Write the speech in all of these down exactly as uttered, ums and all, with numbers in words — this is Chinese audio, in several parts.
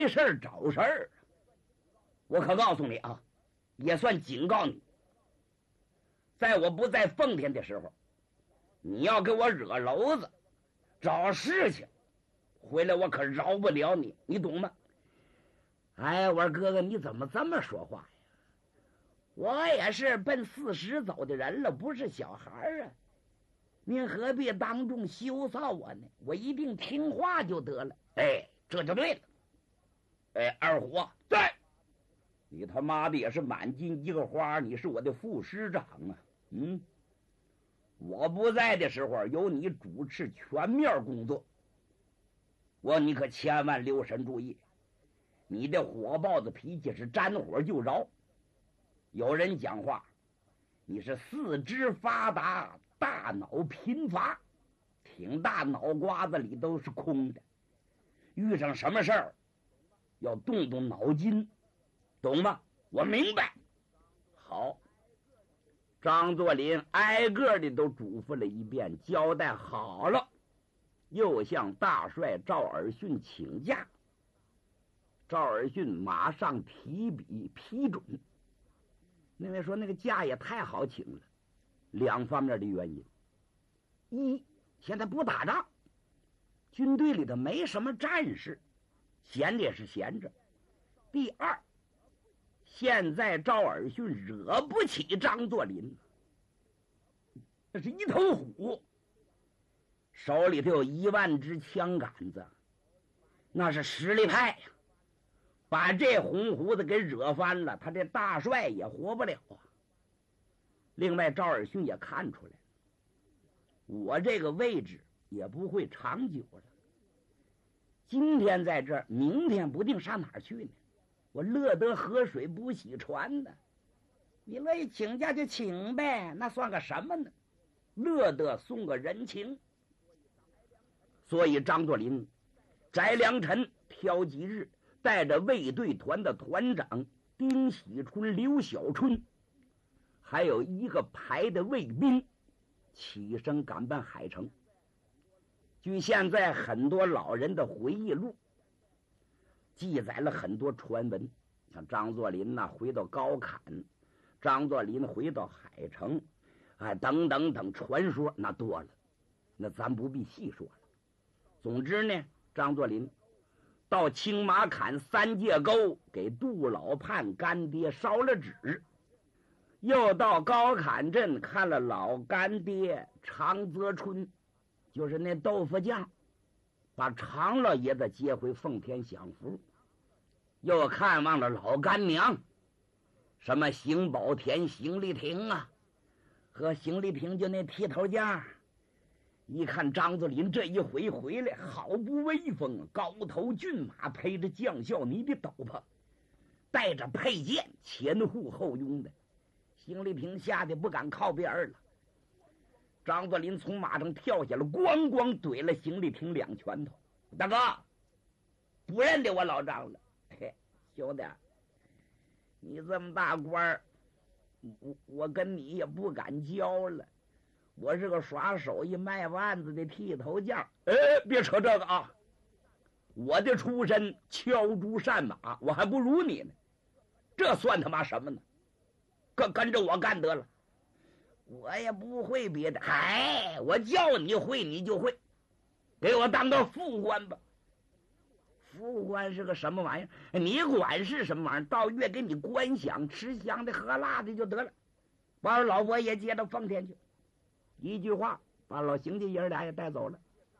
事儿找事儿。我可告诉你啊，也算警告你，在我不在奉天的时候，你要给我惹娄子找事情，回来我可饶不了你，你懂吗？哎，我说哥哥你怎么这么说话呀？我也是奔四十走的人了，不是小孩啊，您何必当众羞臊我呢？我一定听话就得了。哎，这就对了。哎，二虎啊，对，你他妈的也是满金一个花，你是我的副师长啊。嗯，我不在的时候由你主持全面工作，我你可千万留神注意，你的火爆子脾气是沾火就着。有人讲话，你是四肢发达，大脑贫乏，挺大脑瓜子里都是空的，遇上什么事儿要动动脑筋，懂吗？我明白。好，张作霖挨个的都嘱咐了一遍，交代好了，又向大帅赵尔巽请假。赵尔巽马上提笔批准。那位说那个假也太好请了，两方面的原因：一，现在不打仗，军队里头没什么战士，闲着也是闲着；第二，现在赵尔巽惹不起张作霖，这是一头虎，手里头有一万支枪杆子，那是实力派呀。把这红胡子给惹翻了，他这大帅也活不了啊。另外赵尔巽也看出来，我这个位置也不会长久了，今天在这儿，明天不定上哪儿去呢。我乐得河水不洗船呢，你乐意请假就请呗，那算个什么呢？乐得送个人情。所以张作霖翟良辰挑吉日，带着卫队团的团长丁喜春、刘小春，还有一个排的卫兵，起身赶奔海城。据现在很多老人的回忆录记载了很多传闻，像张作霖呐、啊、回到高坎，张作霖回到海城，哎，等等等传说那多了，那咱不必细说了。总之呢，张作霖到青马坎三界沟给杜老盼干爹烧了纸，又到高坎镇看了老干爹常泽春，就是那豆腐匠，把常老爷子接回奉天享福，又看望了老干娘，什么邢宝田、邢丽萍啊，和邢丽萍就那剃头匠。一看张作霖这一回回来好不威风，高头骏马，披着将校呢的斗篷，带着佩剑，前护后拥的，邢丽萍吓得不敢靠边了。张作霖从马上跳下来，咣咣怼了邢丽萍两拳头。大哥，不认得我老张了。嘿，兄弟，你这么大官儿，我我跟你也不敢交了。我是个耍手艺卖腕子的剃头匠。哎，别扯这个啊！我的出身敲竹善马，我还不如你呢，这算他妈什么呢？跟跟着我干得了。我也不会别的，嗨，我叫你会你就会，给我当个副官吧。副官是个什么玩意儿？你管是什么玩意儿？到月给你官饷，吃香的喝辣的就得了。把我老婆也接到奉天去，一句话把老邢家爷俩也带走了。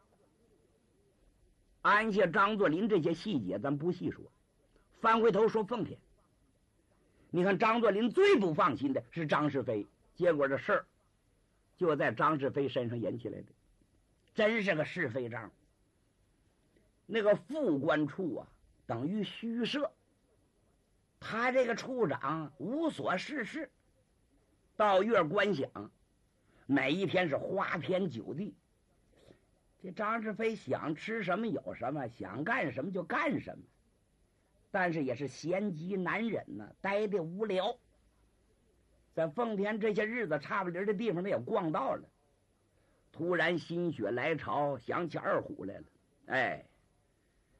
安下张作霖这些细节咱不细说，翻回头说奉天。你看张作霖最不放心的是张世飞，结果这事儿就在张世飞身上引起来的，真是个是非章。那个副官处啊，等于虚设，他这个处长无所事事，到月官饷，每一天是花天酒地。这张世飞想吃什么有什么，想干什么就干什么，但是也是闲极难忍呢、啊，待得无聊。在奉天这些日子差不离的地方他也逛到了，突然心血来潮，想起二虎来了。哎，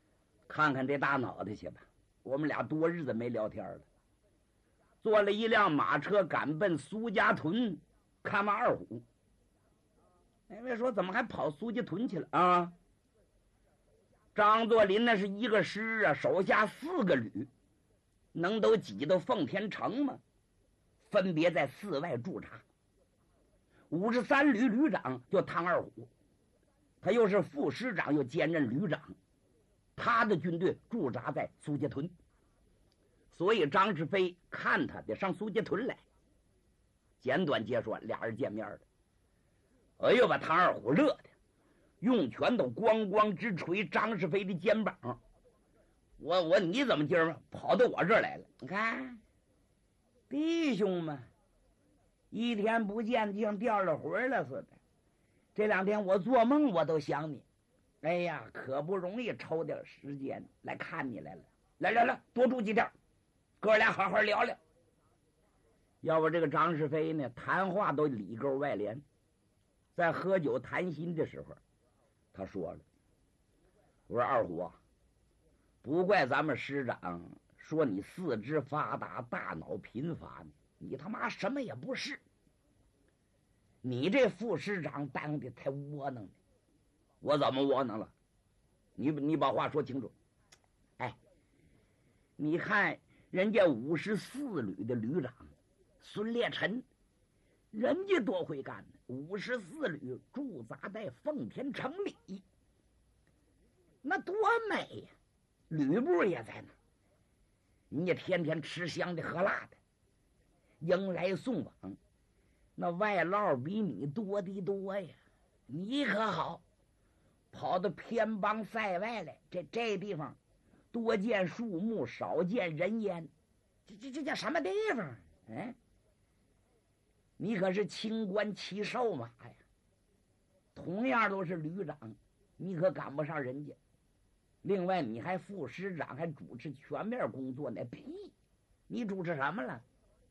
看看这大脑袋去吧。我们俩多日子没聊天了，坐了一辆马车赶奔苏家屯看望二虎。那位说怎么还跑苏家屯去了啊？张作霖那是一个师啊，手下四个旅，能都挤到奉天城吗？分别在寺外驻扎。五十三旅旅长就汤二虎，他又是副师长，又兼任旅长，他的军队驻扎在苏家屯，所以张志飞看他得上苏家屯来。简短截说，俩人见面了。哎呦，把汤二虎乐的，用拳头咣咣直捶张世飞的肩膀。我我你怎么今儿跑到我这儿来了？你看，弟兄们，一天不见就像掉了魂了似的。这两天我做梦我都想你。哎呀，可不容易抽点时间来看你来了。来来来，多住几天，哥俩好好聊聊。要不这个张世飞呢，谈话都里勾外连。在喝酒谈心的时候，他说了：“我说二虎啊，不怪咱们师长说你四肢发达，大脑贫乏呢，你他妈什么也不是。你这副师长当的太窝囊了。我怎么窝囊了？你你把话说清楚。哎，你看人家五十四旅的旅长孙烈臣，人家多会干呢！五十四旅驻扎在奉天城里，那多美呀！吕布也在那，你也天天吃香的喝辣的，迎来送往，那外劳比你多的多呀！你可好，跑到偏邦塞外来，这这地方多见树木，少见人烟，这这这叫什么地方？嗯。你可是清官骑瘦马呀，同样都是旅长，你可赶不上人家。另外你还副师长，还主持全面工作呢。屁，你主持什么了？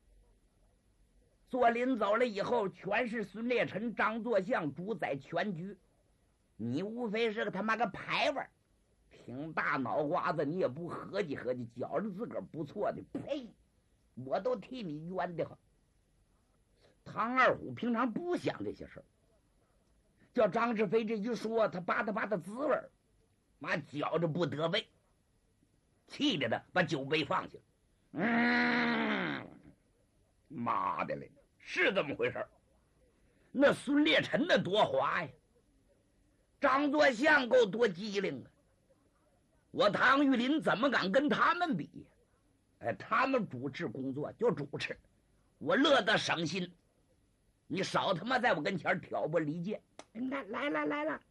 作霖走了以后，全是孙烈臣、张作相主宰全局，你无非是个他妈个牌位，挺大脑瓜子，你也不合计合计，觉着自个儿不错的。呸，我都替你冤的很。唐二虎平常不想这些事儿，叫张志飞这一说，他吧嗒吧嗒滋味儿，妈觉着不得味，气的他把酒杯放下了。嗯，妈的嘞，是这么回事儿。那孙烈臣那多滑呀，张作相够多机灵啊，我唐玉林怎么敢跟他们比呀？哎，他们主持工作就主持，我乐得省心。你少他妈在我跟前挑拨离间！来来了来了，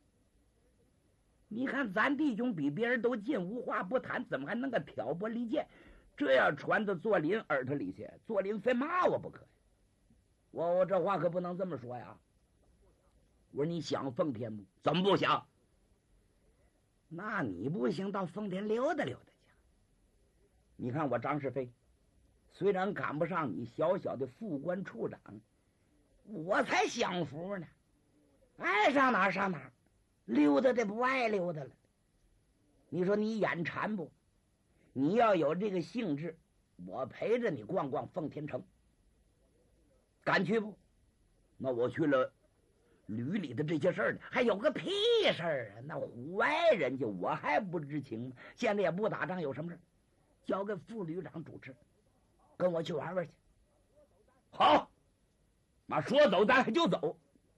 你看咱弟兄比别人都近，无话不谈，怎么还能够挑拨离间？这样传到作霖耳朵里去，作霖非骂我不可。我我这话可不能这么说呀！我说你想奉天不？怎么不想？那你不行，到奉天溜达溜达去。你看我张世飞，虽然赶不上你小小的副官处长，我才享福呢，爱上哪儿上哪儿，溜达的不爱溜达了。你说你眼馋不？你要有这个兴致，我陪着你逛逛奉天城，敢去不？那我去了旅里的这些事儿呢，还有个屁事儿啊！那唬外人家我还不知情吗？现在也不打仗，有什么事交给副旅长主持，跟我去玩玩去。好，妈说走咱就走。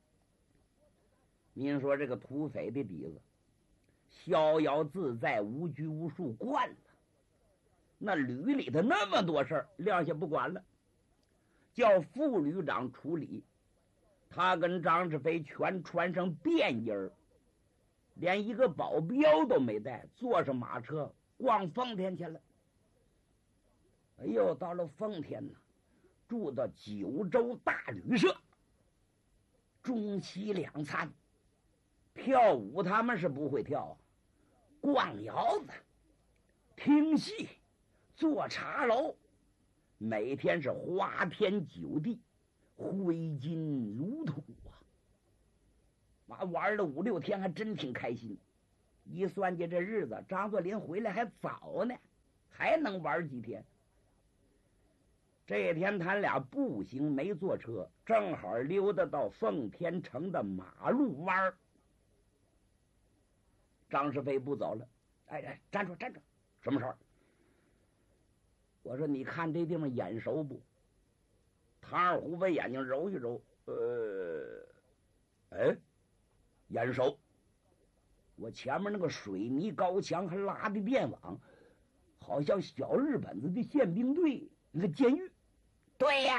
您说这个土匪的底子，逍遥自在，无拘无束惯了，那旅里的那么多事儿撂下不管了，叫副旅长处理。他跟张志飞全穿上便衣儿，连一个保镖都没带，坐上马车逛奉天去了。哎呦，到了奉天呢，住到九州大旅社，中西两餐，跳舞他们是不会跳啊，逛窑子，听戏，坐茶楼，每天是花天酒地，挥金如土啊！妈玩了五六天，还真挺开心。 一算计这日子，张作霖回来还早呢，还能玩几天。这天他俩步行没坐车，正好溜达到奉天城的马路弯儿。张世飞不走了，哎哎，站住站住，什么事儿？我说你看这地方眼熟不？唐二虎把眼睛揉一揉，呃，哎，眼熟。我前面那个水泥高墙还拉的电网，好像小日本子的宪兵队那个监狱。对呀，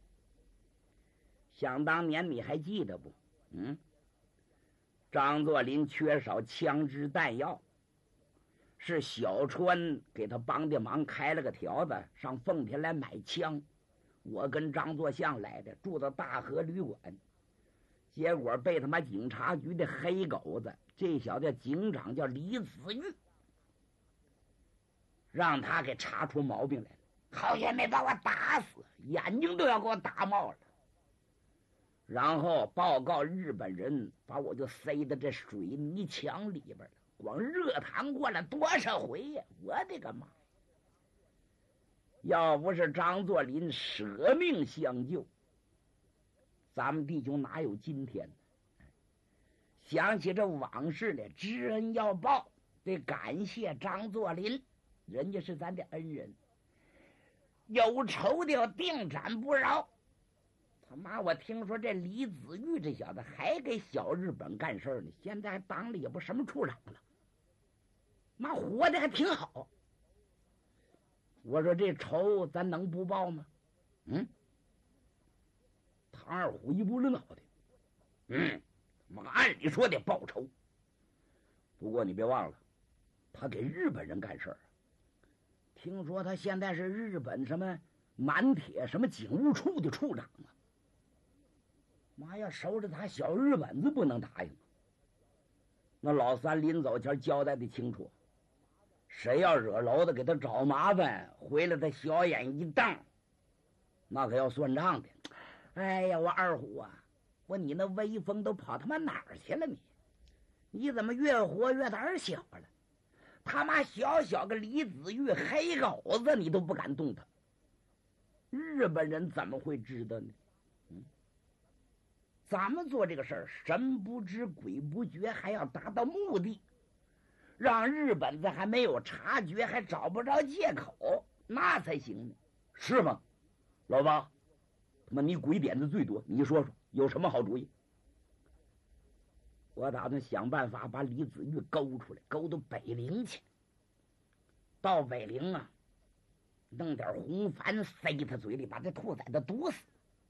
想当年你还记得不？嗯，张作霖缺少枪支弹药，是小川给他帮的忙，开了个条子上奉天来买枪。我跟张作相来的，住到大河旅馆，结果被他妈警察局的黑狗子，这小子警长叫李子玉，让他给查出毛病来了。好也没把我打死，眼睛都要给我打冒了。然后报告日本人，把我就塞到这水泥墙里边了。光热汤过了多少回呀！我的个妈！要不是张作霖舍命相救，咱们弟兄哪有今天呢？想起这往事来，知恩要报，得感谢张作霖，人家是咱的恩人。有仇的要定斩不饶。他妈，我听说这李子玉这小子还给小日本干事呢，现在当了也不什么处长了，妈活的还挺好。我说这仇咱能不报吗？嗯，唐二虎一不愣脑袋，嗯，妈按理说得报仇，不过你别忘了，他给日本人干事儿。听说他现在是日本什么满铁什么警务处的处长啊！妈呀，收着他小日本子不能答应。那老三临走前交代的清楚，谁要惹娄子给他找麻烦，回来他小眼一瞪，那可要算账的。哎呀，我二虎啊，我你那威风都跑他妈哪儿去了你？你怎么越活越胆小了？他妈小小个李子玉黑狗子你都不敢动他，日本人怎么会知道呢？嗯，咱们做这个事儿神不知鬼不觉，还要达到目的，让日本子还没有察觉，还找不着借口，那才行呢，是吗？老八，他妈你鬼点子最多，你说说有什么好主意？我打算想办法把李子玉勾出来，勾到北陵去。到北陵啊，弄点红矾塞他嘴里，把这兔崽子毒死。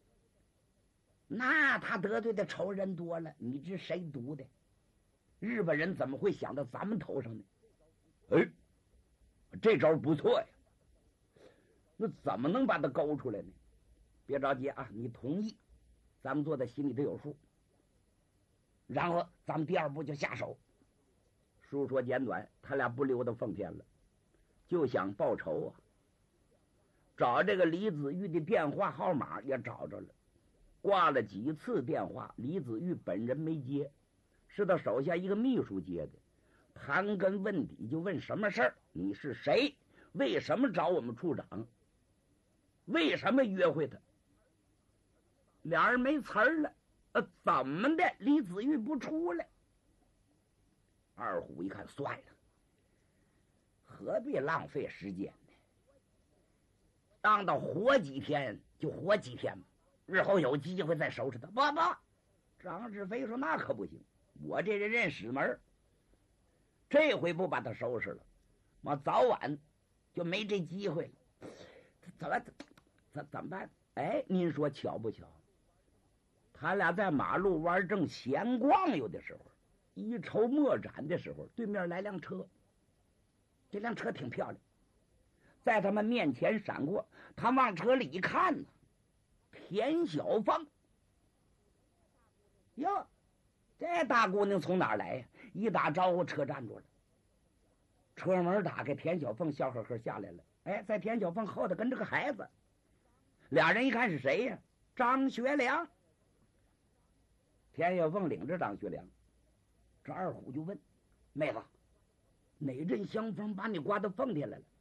那他得罪的仇人多了，你知谁毒的？日本人怎么会想到咱们头上呢？哎，这招不错呀。那怎么能把他勾出来呢？别着急啊，你同意，咱们做的心里都有数。然后咱们第二步就下手。书说简短，他俩不溜达奉天了，就想报仇啊。找这个李子玉的电话号码也找着了，挂了几次电话，李子玉本人没接，是他手下一个秘书接的。盘根问底，就问什么事儿？你是谁？为什么找我们处长？为什么约会他？俩人没词儿了。呃，怎么的？李子玉不出来？二虎一看，算了，何必浪费时间呢？让他活几天就活几天吧，日后有机会再收拾他。不不，张志飞说那可不行，我这人认死门，这回不把他收拾了，妈早晚就没这机会了。怎么怎怎么办？哎，您说巧不巧？他俩在马路湾正闲逛有的时候，一筹莫展的时候，对面来辆车，这辆车挺漂亮，在他们面前闪过，他往车里一看呢，田小凤。哟，这大姑娘从哪儿来呀？一打招呼，车站住了，车门打开，田小凤笑呵呵下来了。哎，在田小凤后头跟着个孩子，俩人一看是谁呀？张学良。田小凤领着张学良，这二虎就问妹子哪阵香风把你刮到奉天来了？